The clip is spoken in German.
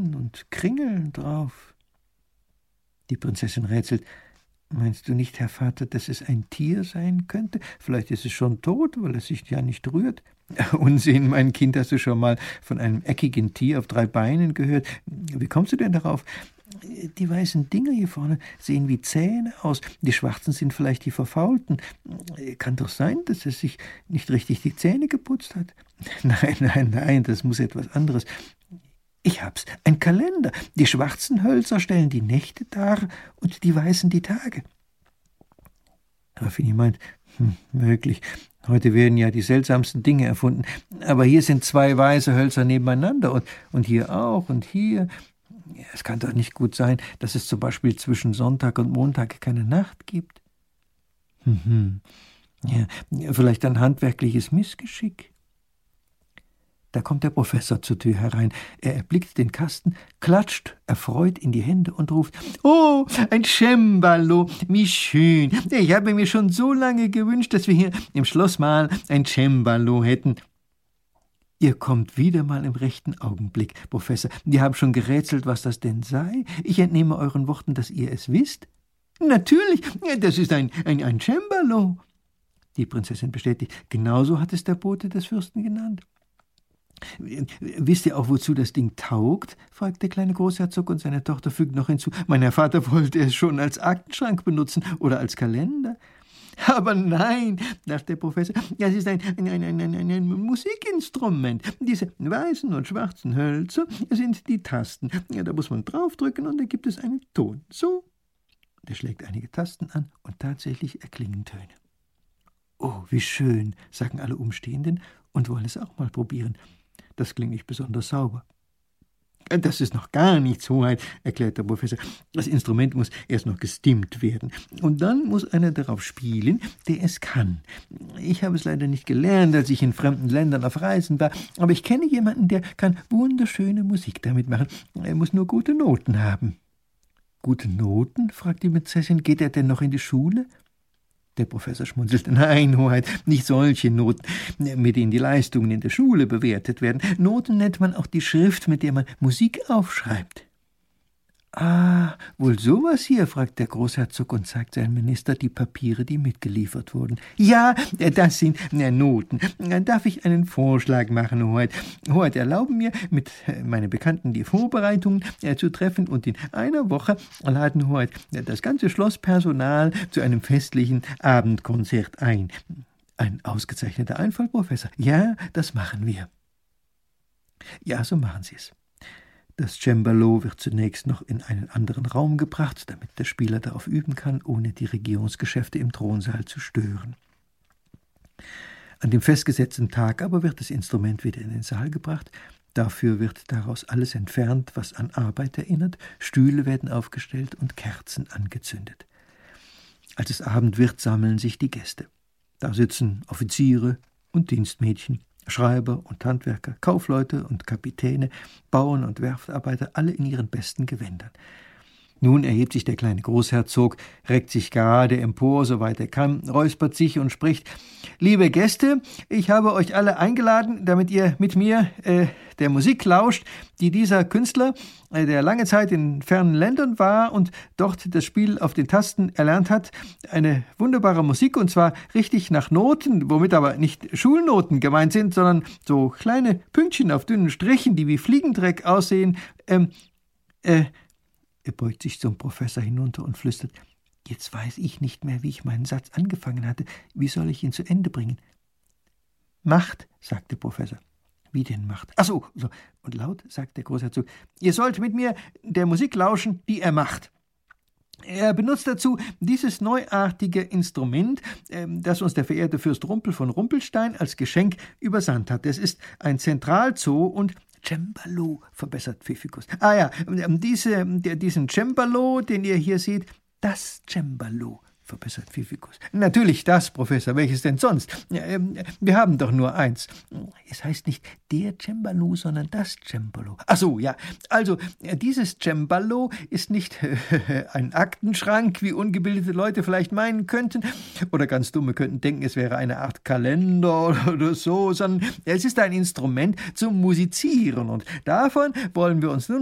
Federn und Kringel drauf. Die Prinzessin rätselt. Meinst du nicht, Herr Vater, dass es ein Tier sein könnte? Vielleicht ist es schon tot, weil es sich ja nicht rührt. Unsinn, mein Kind, hast du schon mal von einem eckigen Tier auf 3 Beinen gehört? Wie kommst du denn darauf? Die weißen Dinger hier vorne sehen wie Zähne aus. Die schwarzen sind vielleicht die verfaulten. Kann doch sein, dass es sich nicht richtig die Zähne geputzt hat. Nein, das muss etwas anderes. Ich hab's, ein Kalender. Die schwarzen Hölzer stellen die Nächte dar und die weißen die Tage. Raffini meint, möglich. Heute werden ja die seltsamsten Dinge erfunden. Aber hier sind 2 weiße Hölzer nebeneinander und hier auch und hier. Es kann doch nicht gut sein, dass es zum Beispiel zwischen Sonntag und Montag keine Nacht gibt. Ja, vielleicht ein handwerkliches Missgeschick. Da kommt der Professor zur Tür herein. Er erblickt den Kasten, klatscht erfreut in die Hände und ruft, »Oh, ein Cembalo, wie schön! Ich habe mir schon so lange gewünscht, dass wir hier im Schloss mal ein Cembalo hätten.« »Ihr kommt wieder mal im rechten Augenblick, Professor. Wir haben schon gerätselt, was das denn sei. Ich entnehme euren Worten, dass ihr es wisst.« »Natürlich, das ist ein Cembalo.« Die Prinzessin bestätigt, genauso hat es der Bote des Fürsten genannt. »Wisst ihr auch, wozu das Ding taugt?« fragt der kleine Großherzog, und seine Tochter fügt noch hinzu, »mein Herr Vater wollte es schon als Aktenschrank benutzen oder als Kalender.« »Aber nein«, dachte der Professor, »das ist ein Musikinstrument. Diese weißen und schwarzen Hölzer sind die Tasten. Ja, da muss man draufdrücken und da gibt es einen Ton. So.« Der schlägt einige Tasten an und tatsächlich erklingen Töne. »Oh, wie schön«, sagen alle Umstehenden und wollen es auch mal probieren. Das klingt nicht besonders sauber. »Das ist noch gar nichts, Hoheit«, erklärt der Professor. »Das Instrument muss erst noch gestimmt werden. Und dann muss einer darauf spielen, der es kann. Ich habe es leider nicht gelernt, als ich in fremden Ländern auf Reisen war. Aber ich kenne jemanden, der kann wunderschöne Musik damit machen. Er muss nur gute Noten haben.« »Gute Noten?«, fragt die Prinzessin. »Geht er denn noch in die Schule?« Der Professor schmunzelt. »Nein, Hoheit, nicht solche Noten, mit denen die Leistungen in der Schule bewertet werden. Noten nennt man auch die Schrift, mit der man Musik aufschreibt.« »Ah, wohl sowas hier?«, fragt der Großherzog und zeigt seinem Minister die Papiere, die mitgeliefert wurden. »Ja, das sind Noten. Darf ich einen Vorschlag machen, Hoheit? Hoheit, erlauben mir, mit meinen Bekannten die Vorbereitungen zu treffen, und in einer Woche laden Hoheit das ganze Schlosspersonal zu einem festlichen Abendkonzert ein.« »Ein ausgezeichneter Einfall, Professor. Ja, das machen wir.« »Ja, so machen Sie es.« Das Cembalo wird zunächst noch in einen anderen Raum gebracht, damit der Spieler darauf üben kann, ohne die Regierungsgeschäfte im Thronsaal zu stören. An dem festgesetzten Tag aber wird das Instrument wieder in den Saal gebracht. Dafür wird daraus alles entfernt, was an Arbeit erinnert. Stühle werden aufgestellt und Kerzen angezündet. Als es Abend wird, sammeln sich die Gäste. Da sitzen Offiziere und Dienstmädchen, Schreiber und Handwerker, Kaufleute und Kapitäne, Bauern und Werftarbeiter, alle in ihren besten Gewändern. Nun erhebt sich der kleine Großherzog, reckt sich gerade empor, soweit er kann, räuspert sich und spricht: »Liebe Gäste, ich habe euch alle eingeladen, damit ihr mit mir der Musik lauscht, die dieser Künstler, der lange Zeit in fernen Ländern war und dort das Spiel auf den Tasten erlernt hat, eine wunderbare Musik, und zwar richtig nach Noten, womit aber nicht Schulnoten gemeint sind, sondern so kleine Pünktchen auf dünnen Strichen, die wie Fliegendreck aussehen. Er beugt sich zum Professor hinunter und flüstert: »Jetzt weiß ich nicht mehr, wie ich meinen Satz angefangen hatte. Wie soll ich ihn zu Ende bringen?« »Macht«, sagt der Professor. »Wie denn Macht?« »Ach so.« Und laut sagt der Großherzog: »Ihr sollt mit mir der Musik lauschen, die er macht. Er benutzt dazu dieses neuartige Instrument, das uns der verehrte Fürst Rumpel von Rumpelstein als Geschenk übersandt hat. Es ist ein Zentralzoo und Cembalo«, verbessert Pfiffikus. Diesen Cembalo, den ihr hier seht, das Cembalo, verbessert Pfiffikus. »Natürlich das, Professor, welches denn sonst? Wir haben doch nur eins.« »Es heißt nicht der Cembalo, sondern das Cembalo.« »Ach so, ja. Also, dieses Cembalo ist nicht ein Aktenschrank, wie ungebildete Leute vielleicht meinen könnten, oder ganz Dumme könnten denken, es wäre eine Art Kalender oder so, sondern es ist ein Instrument zum Musizieren, und davon wollen wir uns nun